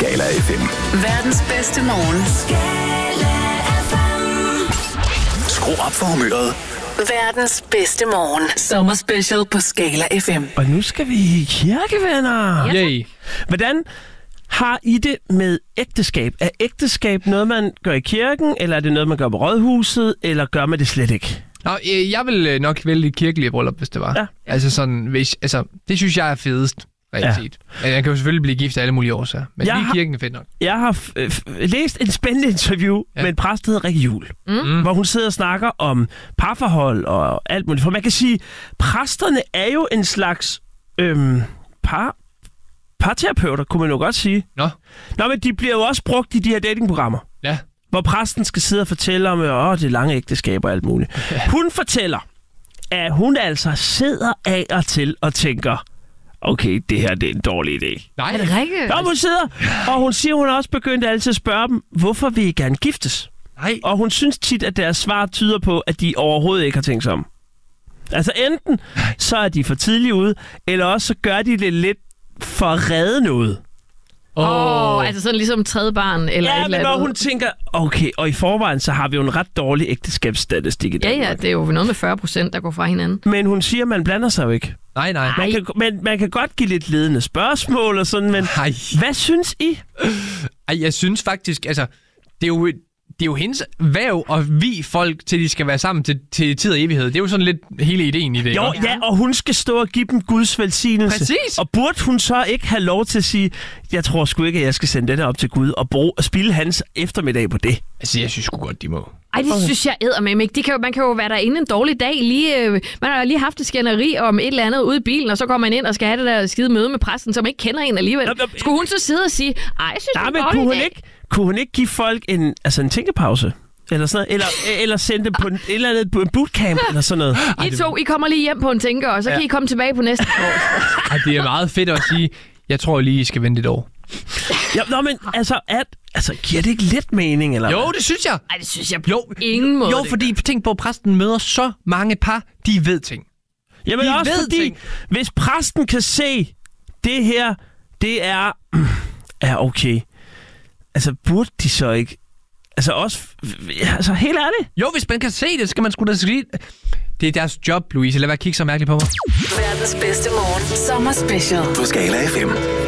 Skala FM. Verdens bedste morgen. Skru op for humøret. Verdens bedste morgen. Sommerspecial på Skala FM. Og nu skal vi i kirke, venner. Yay. Hvordan har I det med ægteskab? Er ægteskab noget, man gør i kirken, eller er det noget, man gør på rådhuset, eller gør man det slet ikke? Nå, jeg vil nok vælge et kirkeligt bryllup, hvis det var. Ja. Altså sådan, det synes jeg er fedest, reelt. Ja. Jeg kan jo selvfølgelig blive gift af alle mulige årsager, men lige kirken er fedt nok. Jeg har læst en spændende interview med en præst, der hedder Rikke Juhl, hvor hun sidder og snakker om parforhold og alt muligt. For man kan sige, præsterne er jo en slags parterapeuter, kunne man jo godt sige. Nå, men de bliver jo også brugt i de her datingprogrammer. Ja. Hvor præsten skal sidde og fortælle om det lange ægteskab og alt muligt. Ja. Hun fortæller, at hun altså sidder af og til og tænker, okay, det her det er en dårlig idé. Nej, er det rigtigt? Hun sidder, og hun siger, hun har også begyndt altid at spørge dem, hvorfor vil I gerne giftes? Nej. Og hun synes tit, at deres svar tyder på, at de overhovedet ikke har tænkt sig om. Altså enten så er de for tidligt ude, eller også så gør de det lidt for at redde noget. Altså sådan ligesom tredje barn eller et eller andet. Ja, men når hun tænker, okay, og i forvejen, så har vi jo en ret dårlig ægteskabsstatistik i Danmark. Ja, det er jo noget med 40%, der går fra hinanden. Men hun siger, at man blander sig jo ikke. Nej. Man kan godt give lidt ledende spørgsmål og sådan, men hvad synes I? Jeg synes faktisk, altså, det er jo hendes væv og vi folk, til de skal være sammen til tid og evighed. Det er jo sådan lidt hele ideen i det. Jo, ja, og hun skal stå og give dem Guds velsignelse. Præcis. Og burde hun så ikke have lov til at sige, jeg tror sgu ikke, at jeg skal sende det op til Gud og spilde hans eftermiddag på det? Altså, jeg synes sgu godt, de må. Ej, det synes jeg eddermame ikke. Man kan jo være derinde en dårlig dag. Man har lige haft et skænderi om et eller andet ude i bilen, og så går man ind og skal have det der skide møde med præsten, som ikke kender en alligevel. Skulle hun så sidde og sige, jeg synes, det er en dårlig dag? Kunne hun ikke give folk en tænkepause? Eller sådan noget? Eller sende dem på på en bootcamp eller sådan noget? I kommer lige hjem på en tænker, og så kan I komme tilbage på næste år. Det er meget fedt at sige, jeg tror lige, I skal vente et år. Men giver det ikke lidt mening? Eller jo, det synes jeg. Ej, det synes jeg på ingen måde. Jo, fordi tænk på, at præsten møder så mange par, de ved ting. Jamen de også fordi, ting. Hvis præsten kan se, det her, det er okay. Altså, burde de så ikke... Altså, også... Altså, helt ærligt. Jo, hvis man kan se det, skal man sgu da sige... Det er deres job, Louise. Lad være at kigge så mærkeligt på mig. Verdens bedste morgen. Sommerspecial. På Skala FM.